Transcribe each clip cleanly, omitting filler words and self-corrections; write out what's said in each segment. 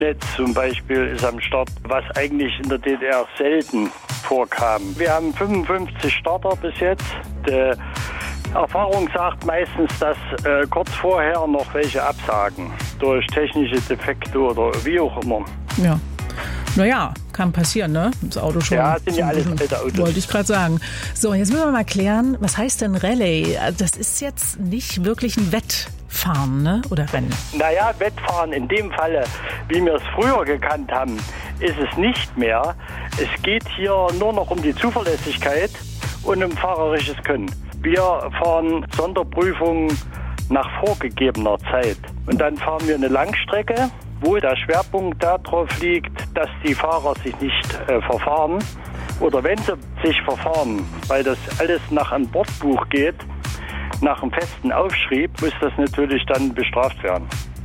Netz zum Beispiel ist am Start, was eigentlich in der DDR selten vorkam. Wir haben 55 Starter bis jetzt. Die Erfahrung sagt meistens, dass kurz vorher noch welche absagen durch technische Defekte oder wie auch immer. Ja. Naja, kann passieren, ne? Das Auto schon. Ja, sind ja alles alte Autos. Wollte ich gerade sagen. So, jetzt müssen wir mal klären, was heißt denn Rallye? Das ist jetzt nicht wirklich ein Wettfahren, ne? Oder Rennen? Naja, Wettfahren in dem Falle, wie wir es früher gekannt haben, ist es nicht mehr. Es geht hier nur noch um die Zuverlässigkeit und um fahrerisches Können. Wir fahren Sonderprüfungen nach vorgegebener Zeit. Und dann fahren wir eine Langstrecke, wo der Schwerpunkt darauf liegt, dass die Fahrer sich nicht verfahren. Oder wenn sie sich verfahren, weil das alles nach einem Bordbuch geht, nach einem festen Aufschrieb, muss das natürlich dann bestraft werden.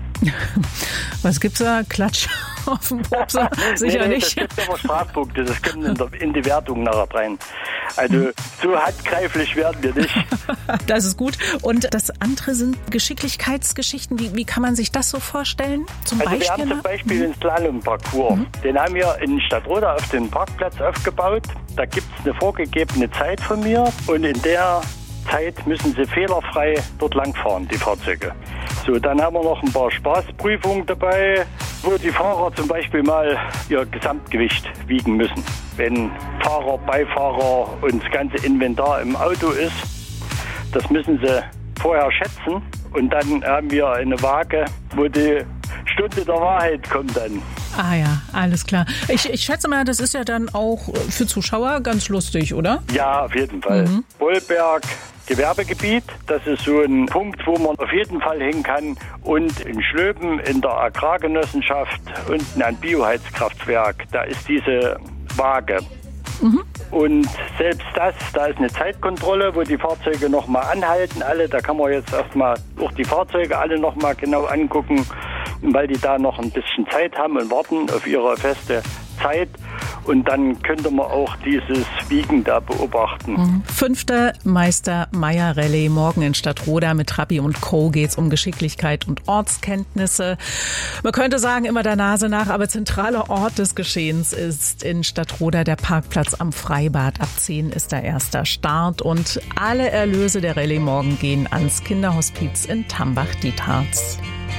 Was gibt's da? Klatsch auf dem Popser? Sicher nee, nicht. Das gibt aber Strafpunkte, das kommt in die Wertung nachher rein. Also so handgreiflich werden wir nicht. Das ist gut. Und das andere sind Geschicklichkeitsgeschichten. Wie kann man sich das so vorstellen? Wir haben zum Beispiel den Slalom-Parcours. Den haben wir in Stadtroda auf dem Parkplatz aufgebaut. Da gibt es eine vorgegebene Zeit von mir und in der Zeit müssen sie fehlerfrei dort langfahren, die Fahrzeuge. So, dann haben wir noch ein paar Spaßprüfungen dabei, wo die Fahrer zum Beispiel mal ihr Gesamtgewicht wiegen müssen. Wenn Fahrer, Beifahrer und das ganze Inventar im Auto ist, das müssen sie vorher schätzen. Und dann haben wir eine Waage, wo die Stunde der Wahrheit kommt dann. Ah ja, alles klar. Ich schätze mal, das ist ja dann auch für Zuschauer ganz lustig, oder? Ja, auf jeden Fall. Bollberg, Gewerbegebiet, das ist so ein Punkt, wo man auf jeden Fall hin kann. Und in Schlöben in der Agrargenossenschaft unten ein Bioheizkraftwerk, da ist diese Waage. Und selbst das, da ist eine Zeitkontrolle, wo die Fahrzeuge nochmal anhalten, alle. Da kann man jetzt erstmal auch die Fahrzeuge alle nochmal genau angucken, weil die da noch ein bisschen Zeit haben und warten auf ihre feste Zeit. Und dann könnte man auch dieses Wiegen da beobachten. 5. Meister-Meyer-Rallye morgen in Stadtroda. Mit Trabi und Co. geht's um Geschicklichkeit und Ortskenntnisse. Man könnte sagen, immer der Nase nach, aber zentraler Ort des Geschehens ist in Stadtroda der Parkplatz am Freibad. Ab 10 ist der erste Start und alle Erlöse der Rallye morgen gehen ans Kinderhospiz in Tambach-Dietharz.